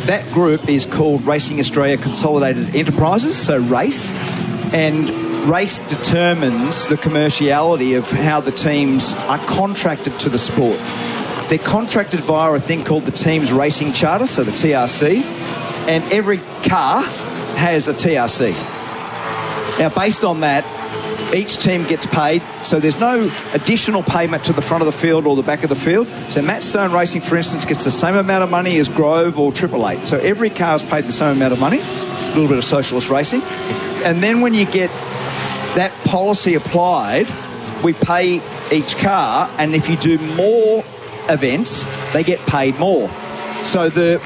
that group is called Racing Australia Consolidated Enterprises, so RACE, and RACE determines the commerciality of how the teams are contracted to the sport. They're contracted via a thing called the Teams Racing Charter, so the TRC, and every car has a TRC. Now, based on that, each team gets paid, so there's no additional payment to the front of the field or the back of the field. So Matt Stone Racing, for instance, gets the same amount of money as Grove or Triple Eight. So every car's paid the same amount of money, a little bit of socialist racing. And then when you get that policy applied, we pay each car, and if you do more events, they get paid more. So the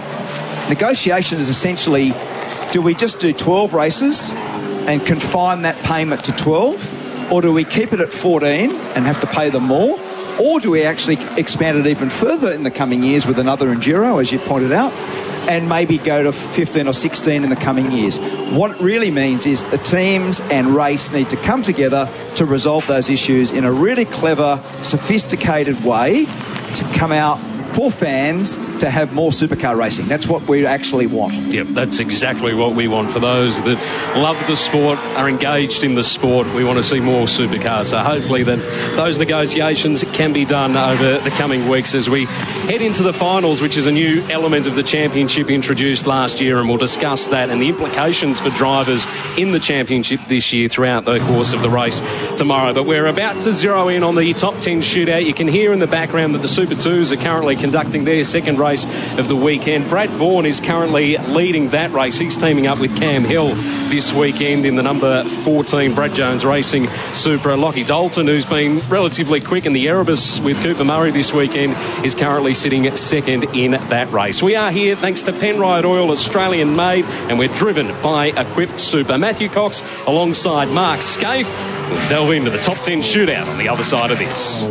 negotiation is essentially, do we just do 12 races and confine that payment to 12, or do we keep it at 14 and have to pay them more, or do we actually expand it even further in the coming years with another Enduro, as you pointed out, and maybe go to 15 or 16 in the coming years? What it really means is the teams and race need to come together to resolve those issues in a really clever, sophisticated way to come out for fans to have more supercar racing. That's what we actually want. Yep, that's exactly what we want. For those that love the sport, are engaged in the sport, we want to see more supercars. So hopefully that those negotiations can be done over the coming weeks as we head into the finals, which is a new element of the championship introduced last year, and we'll discuss that and the implications for drivers in the championship this year throughout the course of the race tomorrow. But we're about to zero in on the top 10 shootout. You can hear in the background that the Super 2s are currently conducting their second race of the weekend. Brad Vaughan is currently leading that race. He's teaming up with Cam Hill this weekend in the number 14 Brad Jones Racing Supra. Lockie Dalton, who's been relatively quick in the Erebus with Cooper Murray this weekend, is currently sitting second in that race. We are here thanks to Penrite Oil, Australian made, and we're driven by Equipped Super. Matthew Cox alongside Mark Scaife. We'll delve into the top 10 shootout on the other side of this.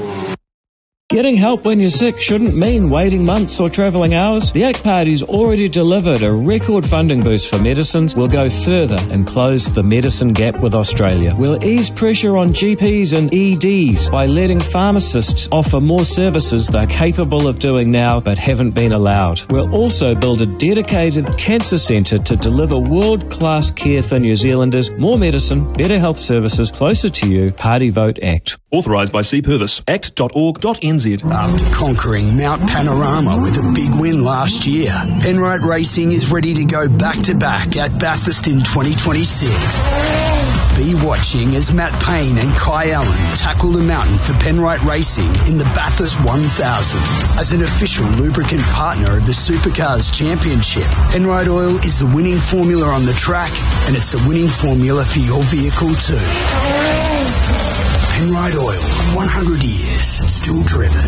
Getting help when you're sick shouldn't mean waiting months or travelling hours. The ACT Party's already delivered a record funding boost for medicines. We'll go further and close the medicine gap with Australia. We'll ease pressure on GPs and EDs by letting pharmacists offer more services they're capable of doing now but haven't been allowed. We'll also build a dedicated cancer centre to deliver world-class care for New Zealanders. More medicine, better health services, closer to you. Party Vote ACT. Authorised by C. Purvis. act.org.nz. After conquering Mount Panorama with a big win last year, Penrite Racing is ready to go back-to-back at Bathurst in 2026. Be watching as Matt Payne and Kai Allen tackle the mountain for Penrite Racing in the Bathurst 1000. As an official lubricant partner of the Supercars Championship, Penrite Oil is the winning formula on the track, and it's the winning formula for your vehicle too. Penrite Oil, 100 years, still driven.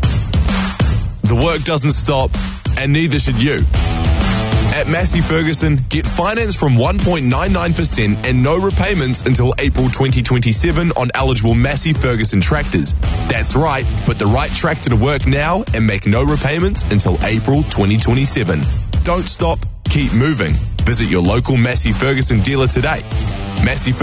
The work doesn't stop, and neither should you. At Massey Ferguson, get finance from 1.99% and no repayments until April 2027 on eligible Massey Ferguson tractors. That's right, put the right tractor to work now and make no repayments until April 2027. Don't stop, keep moving. Visit your local Massey Ferguson dealer today. Massey